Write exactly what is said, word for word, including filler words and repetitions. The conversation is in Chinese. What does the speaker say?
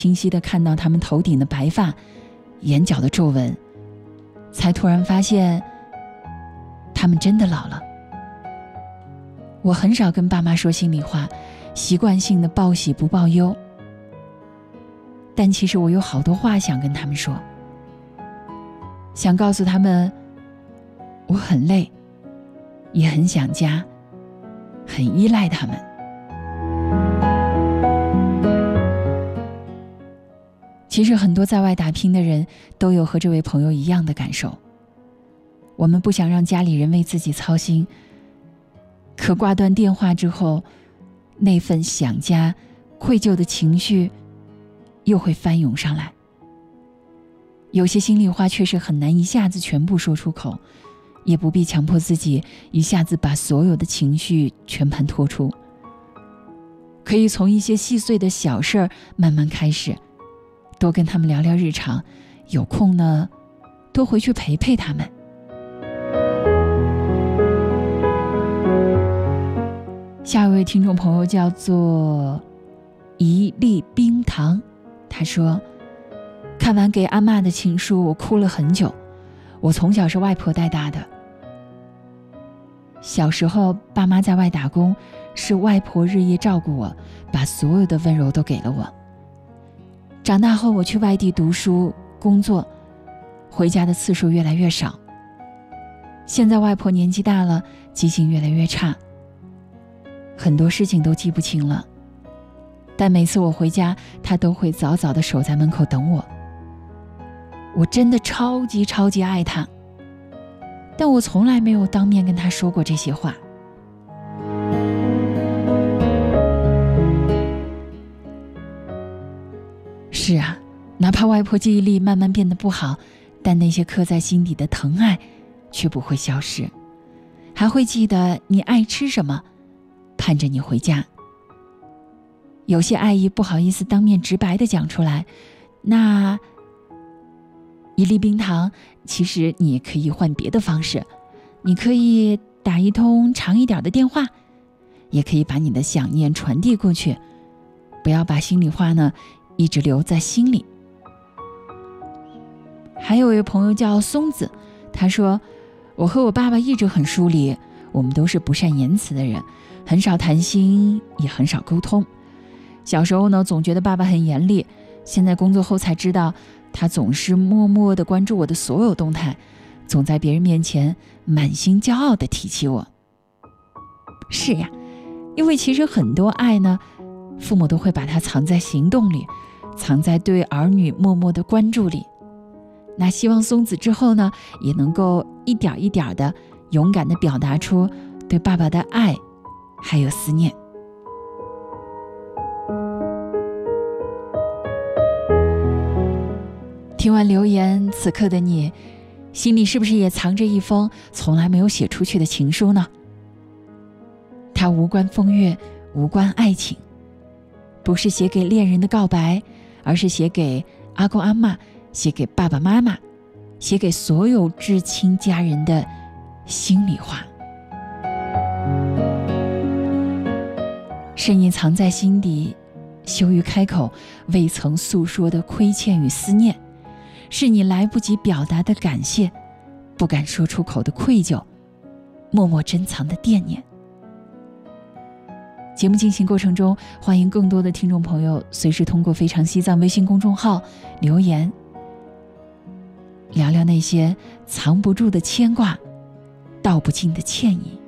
清晰地看到他们头顶的白发，眼角的皱纹，才突然发现他们真的老了。我很少跟爸妈说心里话，习惯性的报喜不报忧，但其实我有好多话想跟他们说，想告诉他们我很累，也很想家，很依赖他们。其实很多在外打拼的人都有和这位朋友一样的感受，我们不想让家里人为自己操心，可挂断电话之后，那份想家、愧疚的情绪又会翻涌上来。有些心里话确实很难一下子全部说出口，也不必强迫自己一下子把所有的情绪全盘托出，可以从一些细碎的小事儿慢慢开始，多跟他们聊聊日常，有空呢多回去陪陪他们。下一位听众朋友叫做一粒冰糖，他说，看完给阿嬷的情书，我哭了很久。我从小是外婆带大的，小时候爸妈在外打工，是外婆日夜照顾我，把所有的温柔都给了我。长大后我去外地读书工作，回家的次数越来越少。现在外婆年纪大了，记性越来越差，很多事情都记不清了，但每次我回家，她都会早早地守在门口等我。我真的超级超级爱她，但我从来没有当面跟她说过这些话。是啊，哪怕外婆记忆力慢慢变得不好，但那些刻在心底的疼爱却不会消失，还会记得你爱吃什么，盼着你回家。有些爱意不好意思当面直白地讲出来，那一粒冰糖，其实你也可以换别的方式，你可以打一通长一点的电话，也可以把你的想念传递过去，不要把心里话呢一直留在心里。还有一位朋友叫松子，他说，我和我爸爸一直很疏离，我们都是不善言辞的人，很少谈心，也很少沟通。小时候呢，总觉得爸爸很严厉，现在工作后才知道，他总是默默地关注我的所有动态，总在别人面前满心骄傲地提起我。是呀，因为其实很多爱呢，父母都会把它藏在行动里，藏在对儿女默默的关注里。那希望松子之后呢，也能够一点一点的勇敢地表达出对爸爸的爱还有思念。听完留言，此刻的你心里是不是也藏着一封从来没有写出去的情书呢？它无关风月，无关爱情，不是写给恋人的告白，而是写给阿公阿嬷，写给爸爸妈妈，写给所有至亲家人的心里话。是你藏在心底羞于开口，未曾诉说的亏欠与思念，是你来不及表达的感谢，不敢说出口的愧疚，默默珍藏的惦念。节目进行过程中，欢迎更多的听众朋友随时通过非常西藏微信公众号留言，聊聊那些藏不住的牵挂，道不尽的歉意。